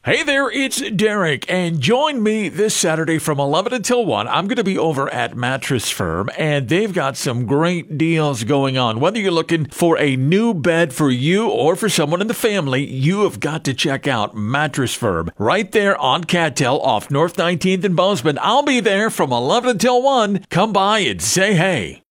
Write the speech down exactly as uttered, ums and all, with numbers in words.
Hey there, it's Derek, and join me this Saturday from eleven until one. I'm going to be over at Mattress Firm, and they've got some great deals going on. Whether you're looking for a new bed for you or for someone in the family, you have got to check out Mattress Firm right there on Cattell off North nineteenth in Bozeman. I'll be there from eleven until one. Come by and say hey.